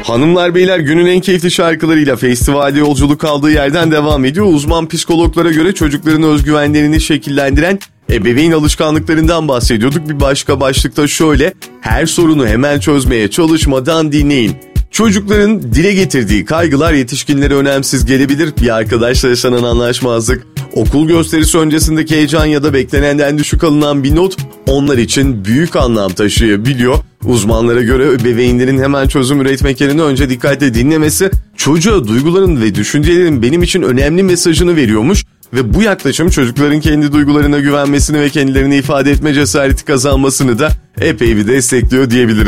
Hanımlar beyler, günün en keyifli şarkılarıyla festivalde yolculuk aldığı yerden devam ediyor. Uzman psikologlara göre çocukların özgüvenlerini şekillendiren ebeveyn alışkanlıklarından bahsediyorduk. Bir başka başlıkta şöyle: her sorunu hemen çözmeye çalışmadan dinleyin. Çocukların dile getirdiği kaygılar yetişkinlere önemsiz gelebilir. Bir arkadaşla yaşanan anlaşmazlık, okul gösterisi öncesindeki heyecan ya da beklenenden düşük alınan bir not onlar için büyük anlam taşıyabiliyor. Uzmanlara göre ebeveynlerin hemen çözüm üretmek yerine önce dikkatle dinlemesi çocuğa duyguların ve düşüncelerin benim için önemli mesajını veriyormuş ve bu yaklaşım çocukların kendi duygularına güvenmesini ve kendilerini ifade etme cesareti kazanmasını da epey bir destekliyor diyebiliriz.